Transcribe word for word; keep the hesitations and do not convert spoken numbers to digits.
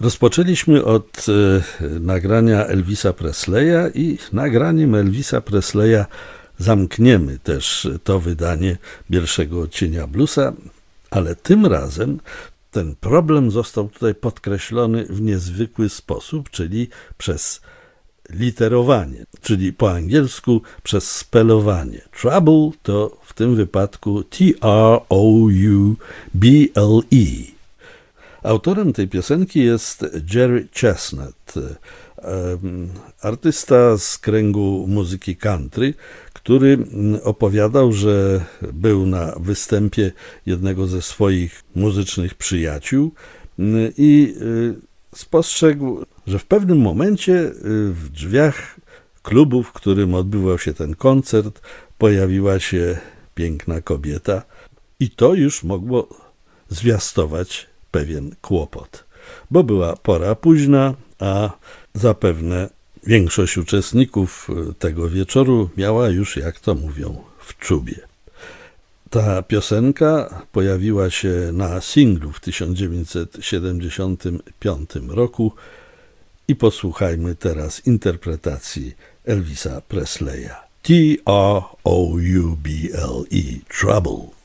Rozpoczęliśmy od e, nagrania Elvisa Presleya i nagraniem Elvisa Presleya zamkniemy też to wydanie Pierwszego Odcienia Bluesa, ale tym razem ten problem został tutaj podkreślony w niezwykły sposób, czyli przez literowanie, czyli po angielsku przez spelowanie. Trouble to w tym wypadku T R O U B L E. Autorem tej piosenki jest Jerry Chestnut, artysta z kręgu muzyki country, który opowiadał, że był na występie jednego ze swoich muzycznych przyjaciół i spostrzegł, że w pewnym momencie w drzwiach klubu, w którym odbywał się ten koncert, pojawiła się piękna kobieta i to już mogło zwiastować pewien kłopot, bo była pora późna, a zapewne większość uczestników tego wieczoru miała już, jak to mówią, w czubie. Ta piosenka pojawiła się na singlu w tysiąc dziewięćset siedemdziesiątym piątym roku i posłuchajmy teraz interpretacji Elvisa Presleya. T R O U B L E, Trouble.